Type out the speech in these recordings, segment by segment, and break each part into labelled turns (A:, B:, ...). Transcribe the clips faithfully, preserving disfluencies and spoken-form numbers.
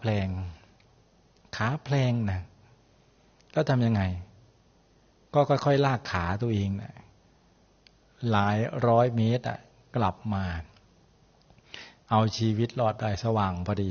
A: แพลงขาแพลงนะก็ทำยังไงก็ค่อยๆลากขาตัวเองนะหลายร้อยเมตรอ่ะกลับมาเอาชีวิตรอดได้สว่างพอดี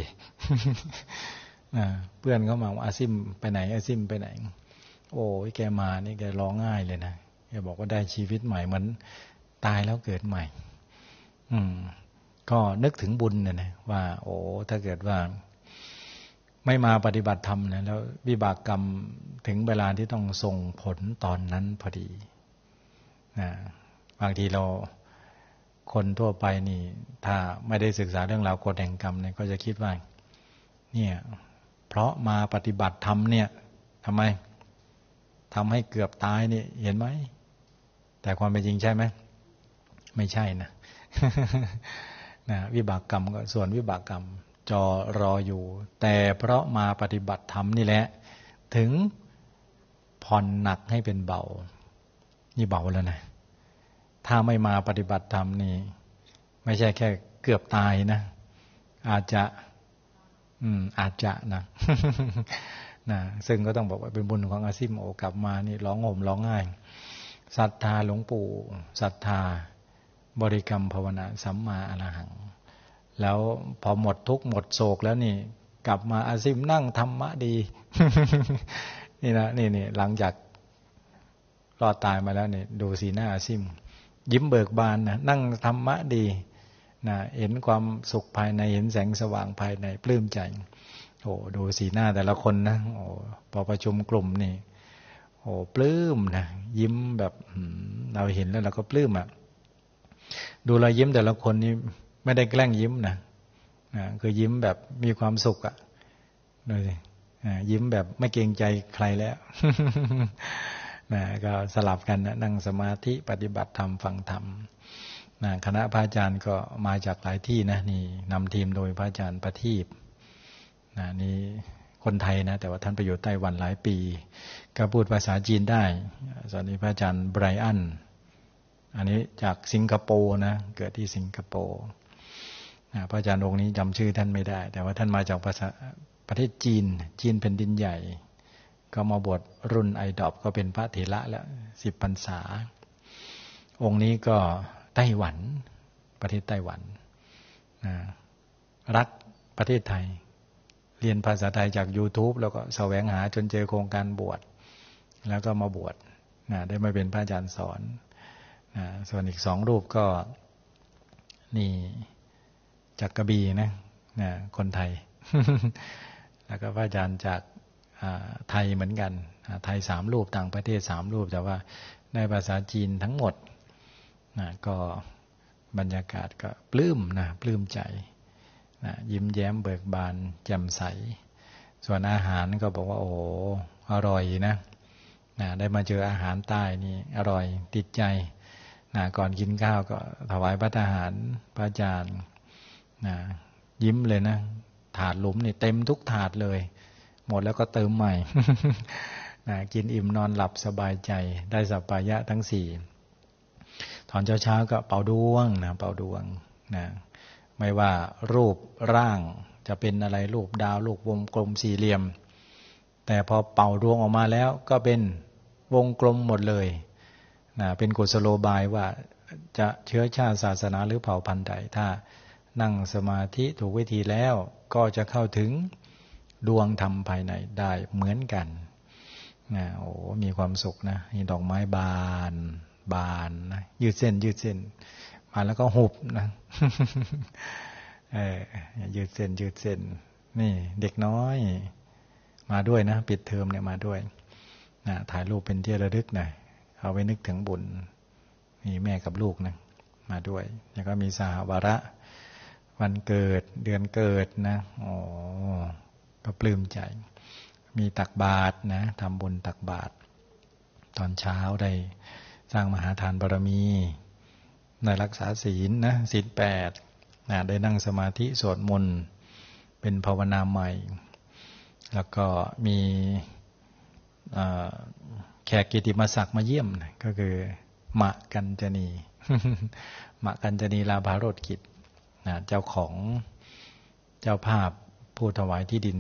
A: เพื่อนเขามาว่าอาซิมไปไหนอาซิมไปไหนโอ้ยแกมานี่แกร้องง่ายเลยนะแกบอกว่าได้ชีวิตใหม่เหมือนตายแล้วเกิดใหม่อืมก็นึกถึงบุญเนี่ยนะว่าโอ้ถ้าเกิดว่าไม่มาปฏิบัติธรรมนะแล้ววิบากกรรมถึงเวลาที่ต้องส่งผลตอนนั้นพอดีนะบางทีเราคนทั่วไปนี่ถ้าไม่ได้ศึกษาเรื่องราวกฎแห่งกรรมเนี่ยก็จะคิดว่าเนี่ยเพราะมาปฏิบัติธรรมเนี่ยทำไมทำให้เกือบตายนี่เห็นไหมแต่ความเป็นจริงใช่ไหมไม่ใช่นะ นะวิบากกรรมก็ส่วนวิบากกรรมจอรออยู่แต่เพราะมาปฏิบัติธรรมนี่แหละถึงผ่อนหนักให้เป็นเบานี่เบาแล้วนะถ้าไม่มาปฏิบัติธรรมนี่ไม่ใช่แค่เกือบตายนะอาจจะอืมอาจจะนะ นะซึ่งก็ต้องบอกว่าเป็นบุญของอาซิมโอกลับมานี่ร้องห่มร้องไห้ศรัทธาหลวงปู่ศรัทธาบริกรรมภาวนาสัมมาอรหังแล้วพอหมดทุกข์หมดโศกแล้วนี่กลับมาอาซิมนั่งธรรมะดี นี่นะนี่นี่หลังจากรอดตายมาแล้วนี่ดูสีหน้าอาซิมยิ้มเบิกบานนะนั่งธรรมะดีนะเห็นความสุขภายในเห็นแสงสว่างภายในปลื้มใจโอ้ดูสีหน้าแต่ละคนนะโอ้พอประชุมกลุ่มนี่โอ้ปลื้มนะยิ้มแบบเราเห็นแล้วเราก็ปลื้มอ่ะดูรอยยิ้มแต่ละคนนี่ไม่ได้แกล้งยิ้มนะนะคือยิ้มแบบมีความสุขอ่ะดูสิยิ้มแบบไม่เกรงใจใครแล้ว นะก็สลับกันนะนั่งสมาธิปฏิบัติธรรมฟังธรรมนะคณะพระอาจารย์ก็มาจากหลายที่นะนี่นำทีมโดยพระอาจารย์ประทีปนะนี่คนไทยนะแต่ว่าท่านไปอยู่ไต้หวันหลายปีก็พูดภาษาจีนได้ส่วนนี้พระอาจารย์ไบรอันอันนี้จากสิงคโปร์นะเกิดที่สิงคโปร์นะพระอาจารย์องค์นี้จำชื่อท่านไม่ได้แต่ว่าท่านมาจากภาษาประเทศจีนจีนเป็นดินใหญ่ก็มาบวชรุ่นไอดอปก็เป็นพระเถระแล้วสิบพรรษาองค์นี้ก็ไต้หวันประเทศไต้หวันนะรักประเทศไทยเรียนภาษาไทยจาก YouTube แล้วก็แสวงหาจนเจอโครงการบวชแล้วก็มาบวชนะได้มาเป็นพระอาจารย์สอนนะส่วนอีกสองรูปก็นี่จากกระบี่นะนะคนไทย แล้วก็พระอาจารย์จากไทยเหมือนกันไทยสามรูปต่างประเทศสามรูปแต่ว่าในภาษาจีนทั้งหมดนะก็บรรยากาศก็ปลื้มนะปลื้มใจนะยิ้มแย้มเบิกบานแจ่มใสส่วนอาหารก็บอกว่าโอ้อร่อยนะนะได้มาเจออาหารใต้นี่อร่อยติดใจนะก่อนกินข้าวก็ถวายพระทหารพระอาจารย์นะยิ้มเลยนะถาดหลุมนี่เต็มทุกถาดเลยหมดแล้วก็เติมใหม่ นะกินอิ่มนอนหลับสบายใจได้สัพพายะทั้งสี่ตอนเช้าๆก็เป่าดวงนะเป่าดวงนะไม่ว่ารูปร่างจะเป็นอะไรรูปดาวรูปวงกลมสี่เหลี่ยมแต่พอเป่าดวงออกมาแล้วก็เป็นวงกลมหมดเลยนะเป็นกุศโลบายว่าจะเชื้อชาติศาสนาหรือเผ่าพันธุ์ใดถ้านั่งสมาธิถูกวิธีแล้วก็จะเข้าถึงดวงธรรมภายในได้เหมือนกันนะโอ้มีความสุขนะนี่ดอกไม้บานบานนะยืดเส้นยืดเส้นมาแล้วก็หุบนะเออยืดเส้นยืดเส้นนี่เด็กน้อยมาด้วยนะปิดเทอมเนี่ยมาด้วยนะถ่ายรูปเป็นที่ระลึกหน่อยเอาไว้นึกถึงบุญมีแม่กับลูกนะมาด้วยแล้วก็มีสหวาระวันเกิดเดือนเกิดนะอ๋อก็ปลื้มใจมีตักบาตรนะทำบุญตักบาตรตอนเช้าได้สร้างมหาทานบารมีได้รักษาศีลนะศีลแปดนะได้นั่งสมาธิสวดมนต์เป็นภาวนาใหม่แล้วก็มีแขกกิติมศักดิ์มาเยี่ยมนะก็คือมะกัญจนี มะกัญจนีลาภารสกิจนะเจ้าของเจ้าภาพผู้ถวายที่ดิน